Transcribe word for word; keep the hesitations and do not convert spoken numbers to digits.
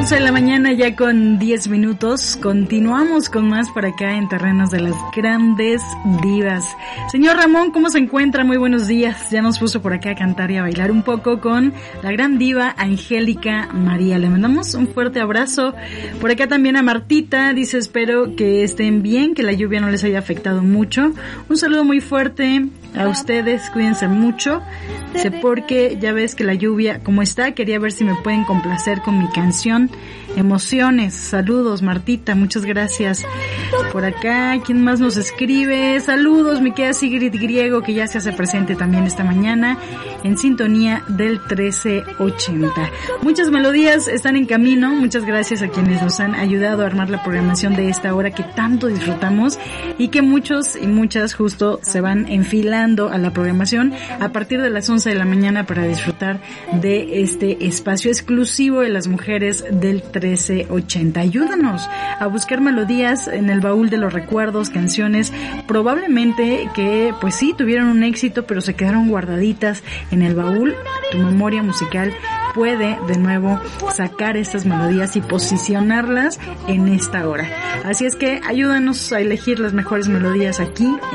once de la mañana ya con diez minutos. Continuamos con más por acá en Terrenos de las Grandes Divas. Señor Ramón, ¿cómo se encuentra? Muy buenos días. Ya nos puso por acá a cantar y a bailar un poco con la gran diva Angélica María. Le mandamos un fuerte abrazo. Por acá también a Martita. Dice, espero que estén bien, que la lluvia no les haya afectado mucho. Un saludo muy fuerte a ustedes. Cuídense mucho. Sé porque ya ves que la lluvia, como está, quería ver si me pueden complacer con mi canción Emociones. Saludos, Martita, muchas gracias. Por acá, ¿quién más nos escribe? Saludos, mi querida Sigrid Griego, que ya se hace presente también esta mañana en sintonía del trece ochenta. Muchas melodías están en camino. Muchas gracias a quienes nos han ayudado a armar la programación de esta hora que tanto disfrutamos y que muchos y muchas justo se van enfilando a la programación a partir de las once de la mañana para disfrutar de este espacio exclusivo de las mujeres del trece ochenta. Ayúdanos a buscar melodías en el baúl de los recuerdos, canciones probablemente que pues sí tuvieron un éxito pero se quedaron guardaditas en el baúl. Tu memoria musical puede de nuevo sacar estas melodías y posicionarlas en esta hora. Así es que ayúdanos a elegir las mejores melodías aquí